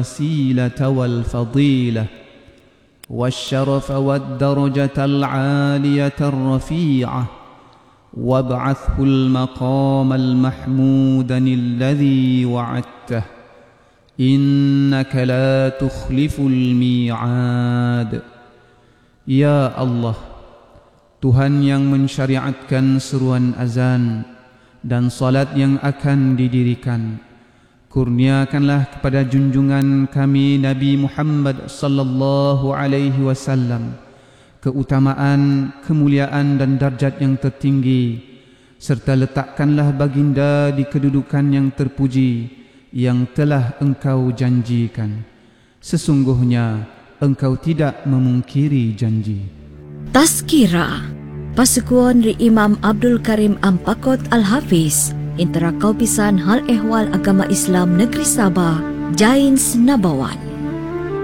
الوسيلة والفضيلة والشرف والدرجة العالية الرفيعة وابعثه المقام المحمود الذي وعدته إنك لا تخلف الميعاد. Ya Allah, Tuhan yang mensyariatkan seruan azan dan salat yang akan didirikan, kurniakanlah kepada junjungan kami Nabi Muhammad sallallahu alaihi wasallam keutamaan, kemuliaan dan darjat yang tertinggi, serta letakkanlah baginda di kedudukan yang terpuji yang telah Engkau janjikan. Sesungguhnya Engkau tidak memungkiri janji. Tazkirah Pasukuan ri Imam Abdul Karim Ampakot Al-Hafiz Intera Kaupisan Hal Ehwal Agama Islam Negeri Sabah Jains Nabawan.